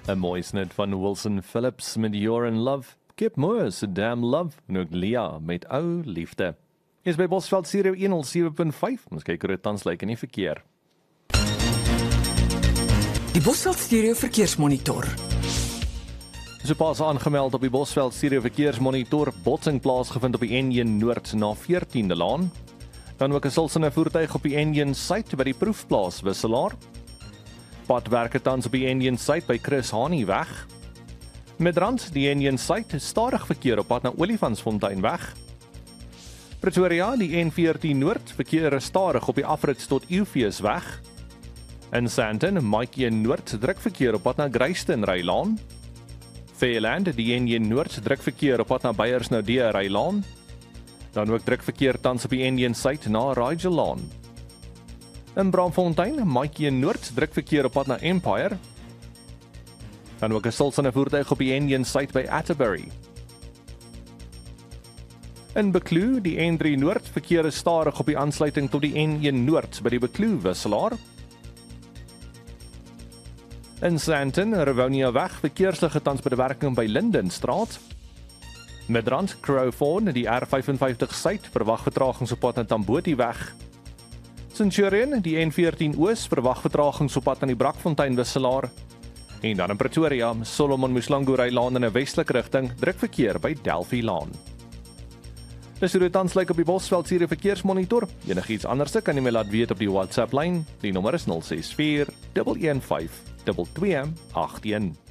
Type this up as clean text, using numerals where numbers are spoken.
'n mooi snit van Wilson Phillips met You're in Love, Kip Moore se Damn Love, en ook Lia met Ou Liefde. Is by Bosveld Stereo 107.5, ons kyk hoe dit tans lyk in die verkeer. Die Bosveld Stereo Verkeersmonitor. So pas aangemeld op die Bosveld Stereo Verkeersmonitor, botsing plaasgevind op die N1 Noord na 14de Laan. Dan ook 'n sulsende voertuig op die N1 Suid by die proefplaas Wisselaar. Padwerke tans op die N1 Suid by Chris Hani weg. Midrand, die N1 Suid, stadig verkeer op pad na Olifantsfontein weg. Pretoria, die N14 Noord, verkeer is stadig op die afrits tot Eufees weg. In Sandton, Maatjie Noord, druk verkeer op pad na Greysten Rylaan. Fairland, die N1 Noord, druk verkeer op pad na Beyersnodee Rylaan. Dan ook druk verkeer tans op die N1 Suid na Rigelaan. In Braamfontein, Maatjie Noord, druk verkeer op pad na Empire. Dan ook 'n sulsende voertuig op die N1 Suid by Atterbury. In Bekloo, die N3 Noord, verkeer is stadig op die aansluiting tot die N1 Noord by die Bekloo Wisselaar. In Sandton, Rivonia weg, verkeersligte tans by die werking by Lindenstraat. Midrand, Crowthorne, die R55 Suid, verwag vertragings op pad na Tamboti weg. Centurion, die N14 Oos, verwag vertragings op pad aan die Brakfontein Wisselaar. En dan in Pretoria, Solomon Muslango Rylaan in 'n westelike rigting, druk verkeer by Delphi Laan. Dis hoe dit tans lyk op die Bosveld Stereo Verkeersmonitor. Enigiets anderste kan jy my laat weet op die WhatsApp lyn. Die nommer is 064 115 2281.